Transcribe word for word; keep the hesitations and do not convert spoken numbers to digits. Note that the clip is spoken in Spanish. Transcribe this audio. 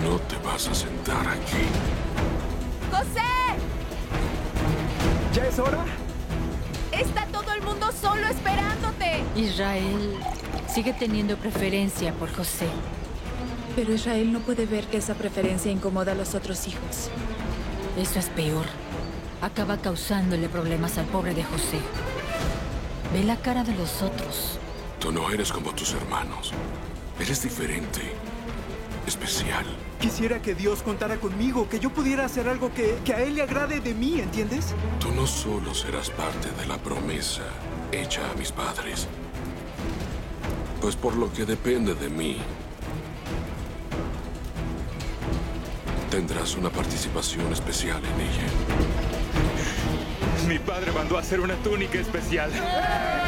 No te vas a sentar aquí. ¡José! ¿Ya es hora? ¡Está todo el mundo solo esperándote! Israel sigue teniendo preferencia por José. Pero Israel no puede ver que esa preferencia incomoda a los otros hijos. Eso es peor. Acaba causándole problemas al pobre de José. Ve la cara de los otros. Tú no eres como tus hermanos. Eres diferente. Especial. Quisiera que Dios contara conmigo, que yo pudiera hacer algo que, que a Él le agrade de mí, ¿entiendes? Tú no solo serás parte de la promesa hecha a mis padres, pues por lo que depende de mí, tendrás una participación especial en ella. Mi padre mandó a hacer una túnica especial.